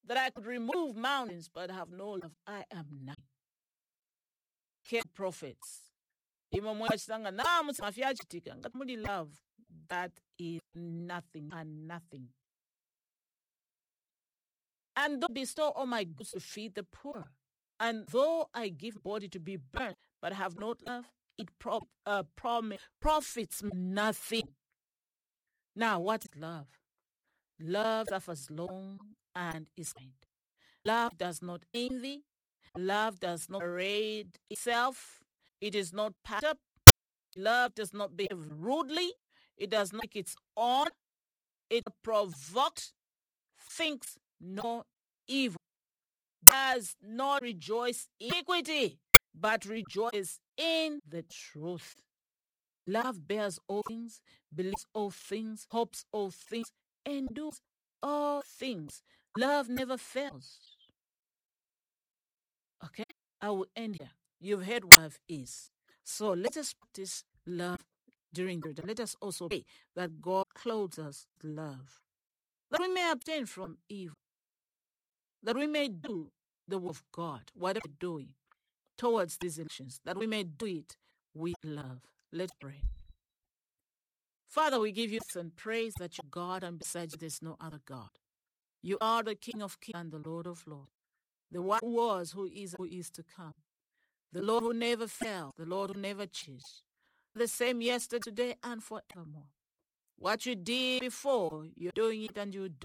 that I could remove mountains, but have no love, I am nothing. Prophets. Love, that is nothing and nothing. And though I bestow all my goods to feed the poor, and though I give body to be burned, but have not love, it profits nothing. Now, what is love? Love suffers long and is kind. Love does not envy. Love does not parade itself. It is not packed up. Love does not behave rudely. It does not make its own. It provokes, thinks no evil. Does not rejoice in iniquity, but rejoices in the truth. Love bears all things, believes all things, hopes all things, endures all things. Love never fails. Okay? I will end here. You've heard what love is. So let us practice love during the day. Let us also pray that God clothes us with love, that we may abstain from evil, that we may do the will of God, whatever we're doing towards these elections, that we may do it with love. Let's pray. Father, we give you thanks and praise that you're God, and besides you there's no other God. You are the King of kings and the Lord of lords, the one who was, who is to come, the Lord who never failed, the Lord who never changed, the same yesterday, today, and forevermore. What you did before, you're doing it and you do.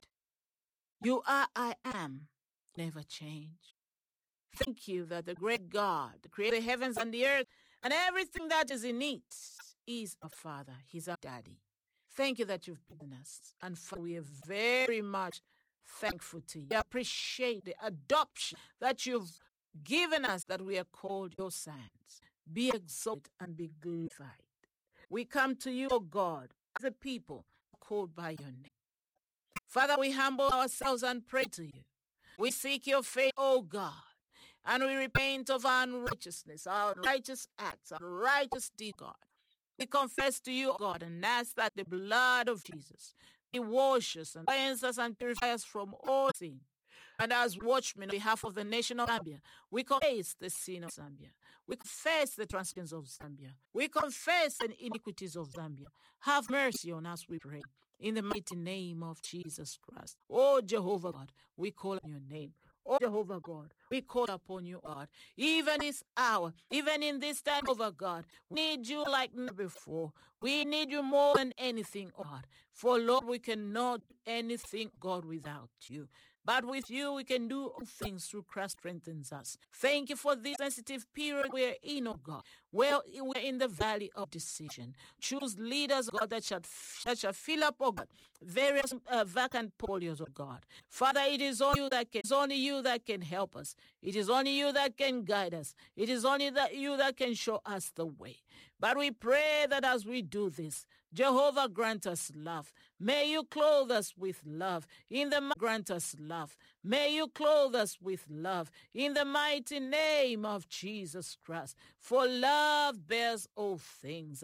You are, I am, never change. Thank you that the great God, the creator of the heavens and the earth, and everything that is in it, is our Father. He's our Daddy. Thank you that you've given us. And Father, we are very much thankful to you. We appreciate the adoption that you've given us, that we are called your sons. Be exalted and be glorified. We come to you, O God, as a people called by your name. Father, we humble ourselves and pray to you. We seek your face, O God, and we repent of our unrighteousness, our righteous acts, our righteous deeds, God. We confess to you, God, and ask that the blood of Jesus be wash us and cleanse us and purify us from all sin. And as watchmen on behalf of the nation of Zambia, we confess the sin of Zambia. We confess the transgressions of Zambia. We confess the iniquities of Zambia. Have mercy on us, we pray, in the mighty name of Jesus Christ. Oh, Jehovah God, we call on your name. Oh, Jehovah God, we call upon you, God. Even this hour, even in this time, over God, we need you like never before. We need you more than anything, God. For, Lord, we cannot do anything, God, without you. But with you, we can do all things through Christ strengthens us. Thank you for this sensitive period we're in, oh God. Well, we're in the valley of decision. Choose leaders, God, that shall fill up, oh God, various vacant portfolios, oh God. Father, it is only you that can help us. It is only you that can guide us. It is only you that can show us the way. But we pray that as we do this, Jehovah, grant us love. May you clothe us with love. Grant us love. May you clothe us with love. In the mighty name of Jesus Christ. For love bears all things.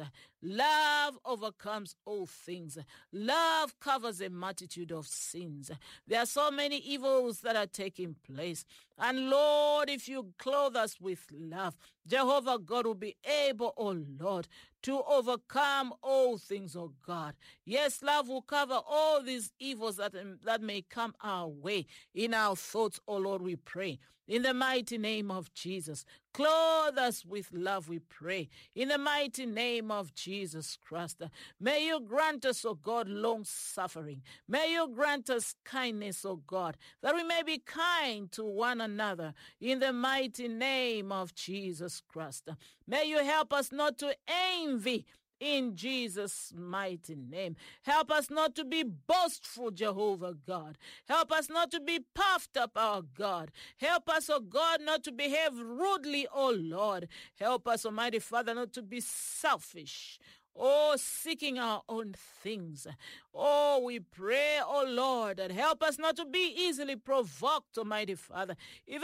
Love overcomes all things. Love covers a multitude of sins. There are so many evils that are taking place. And Lord, if you clothe us with love, Jehovah God will be able, oh Lord, to overcome all things, oh God. Yes, love will cover all these evils that may come our way in our thoughts, oh Lord, we pray. In the mighty name of Jesus, clothe us with love, we pray. In the mighty name of Jesus Christ, may you grant us, oh God, long suffering. May you grant us kindness, oh God, that we may be kind to one another. In the mighty name of Jesus Christ, may you help us not to envy. In Jesus' mighty name. Help us not to be boastful, Jehovah God. Help us not to be puffed up, our God. Help us, oh God, not to behave rudely, oh Lord. Help us, Almighty Father, not to be selfish. Oh, seeking our own things. Oh, we pray, oh Lord, that help us not to be easily provoked, Almighty Father. Even